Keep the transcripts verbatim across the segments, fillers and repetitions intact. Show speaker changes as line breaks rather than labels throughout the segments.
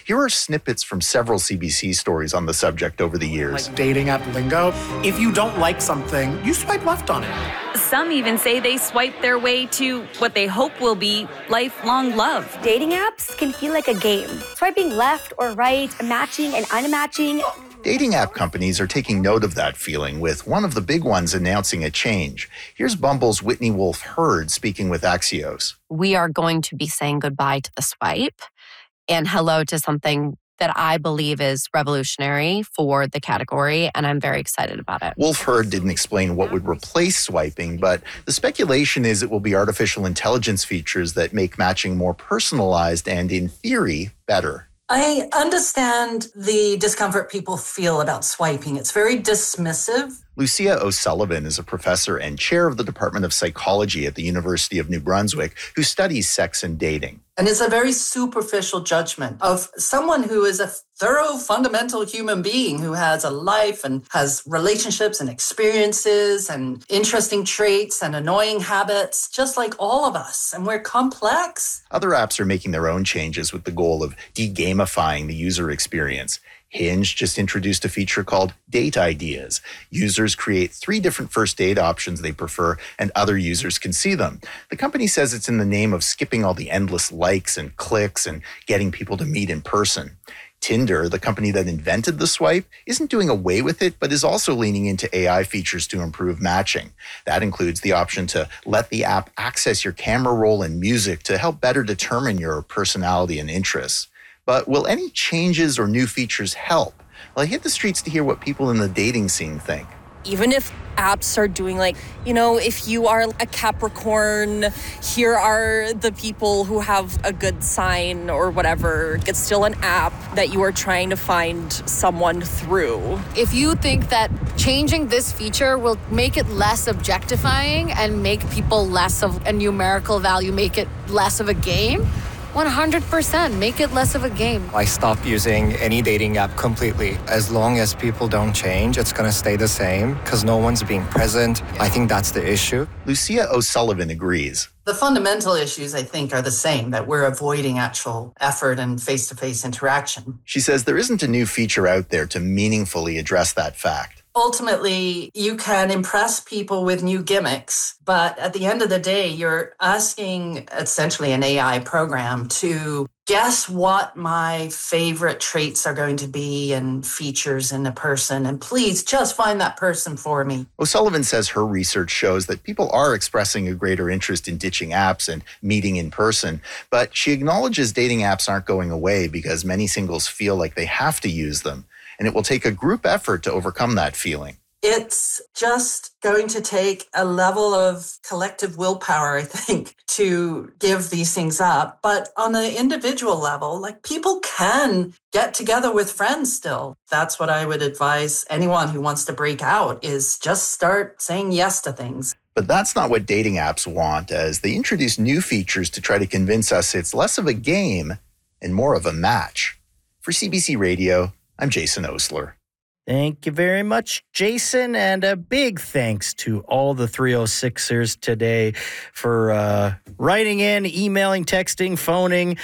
Here are snippets from several C B C stories on the subject over the years.
Like dating app lingo. If you don't like something, you swipe left on it.
Some even say they swipe their way to what they hope will be lifelong love.
Dating apps can feel like a game. Swiping left or right, matching and unmatching.
Dating app companies are taking note of that feeling, with one of the big ones announcing a change. Here's Bumble's Whitney Wolfe Herd speaking with Axios.
We are going to be saying goodbye to the swipe and hello to something that I believe is revolutionary for the category, and I'm very excited about it.
Wolfe Herd didn't explain what would replace swiping, but the speculation is it will be artificial intelligence features that make matching more personalized and, in theory, better.
I understand the discomfort people feel about swiping. It's very dismissive.
Lucia O'Sullivan is a professor and chair of the Department of Psychology at the University of New Brunswick who studies sex and dating.
And it's a very superficial judgment of someone who is a thorough, fundamental human being who has a life and has relationships and experiences and interesting traits and annoying habits, just like all of us. And we're complex.
Other apps are making their own changes with the goal of de-gamifying the user experience. Hinge just introduced a feature called Date Ideas. Users create three different first date options they prefer, and other users can see them. The company says it's in the name of skipping all the endless likes and clicks and getting people to meet in person. Tinder, the company that invented the swipe, isn't doing away with it, but is also leaning into A I features to improve matching. That includes the option to let the app access your camera roll and music to help better determine your personality and interests. But will any changes or new features help? Well, I hit the streets to hear what people in the dating scene think.
Even if apps are doing like, you know, if you are a Capricorn, here are the people who have a good sign or whatever. It's still an app that you are trying to find someone through.
If you think that changing this feature will make it less objectifying and make people less of a numerical value, make it less of a game, one hundred percent. Make it less of a game.
I stopped using any dating app completely. As long as people don't change, it's going to stay the same because no one's being present. I think that's the issue.
Lucia O'Sullivan agrees.
The fundamental issues, I think, are the same, that we're avoiding actual effort and face-to-face interaction.
She says there isn't a new feature out there to meaningfully address that fact.
Ultimately, you can impress people with new gimmicks, but at the end of the day, you're asking essentially an A I program to guess what my favorite traits are going to be and features in a person, and please just find that person for me.
O'Sullivan says her research shows that people are expressing a greater interest in ditching apps and meeting in person, but she acknowledges dating apps aren't going away because many singles feel like they have to use them. And it will take a group effort to overcome that feeling.
It's just going to take a level of collective willpower, I think, to give these things up. But on the individual level, like, people can get together with friends still. That's what I would advise anyone who wants to break out, is just start saying yes to things.
But that's not what dating apps want, as they introduce new features to try to convince us it's less of a game and more of a match. For C B C Radio, I'm Jason Osler.
Thank you very much, Jason, and a big thanks to all the three oh sixers today for uh, writing in, emailing, texting, phoning.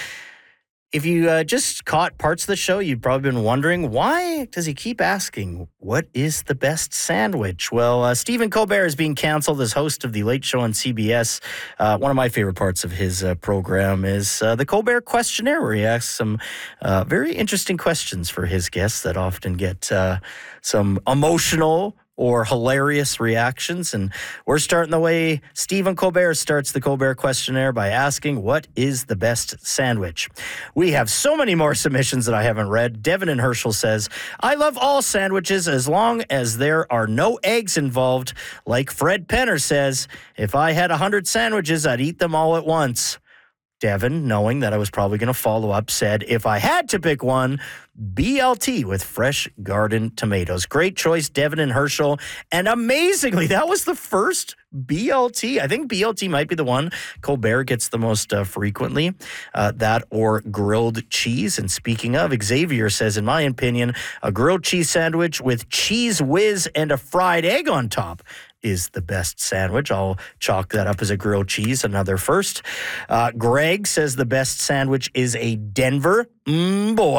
If you uh, just caught parts of the show, you've probably been wondering, why does he keep asking, what is the best sandwich? Well, uh, Stephen Colbert is being canceled as host of The Late Show on C B S. Uh, one of my favorite parts of his uh, program is uh, the Colbert Questionnaire, where he asks some uh, very interesting questions for his guests that often get uh, some emotional or hilarious reactions. And we're starting the way Stephen Colbert starts the Colbert Questionnaire by asking, what is the best sandwich? We have so many more submissions that I haven't read. Devin and Herschel says, I love all sandwiches as long as there are no eggs involved. Like Fred Penner says, if I had one hundred sandwiches, I'd eat them all at once. Devin, knowing that I was probably going to follow up, said, if I had to pick one, B L T with fresh garden tomatoes. Great choice, Devin and Herschel. And amazingly, that was the first B L T. I think B L T might be the one Colbert gets the most uh, frequently. Uh, that or grilled cheese. And speaking of, Xavier says, in my opinion, a grilled cheese sandwich with cheese whiz and a fried egg on top is the best sandwich. I'll chalk that up as a grilled cheese, another first. Uh, Greg says the best sandwich is a Denver. Mmm, boy.